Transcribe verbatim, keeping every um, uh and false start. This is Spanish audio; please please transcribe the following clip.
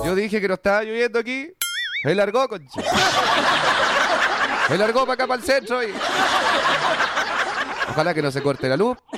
Yo dije que no estaba lloviendo aquí. Se largó, concha. Se largó para acá, para el centro. Y... Ojalá que no se corte la luz.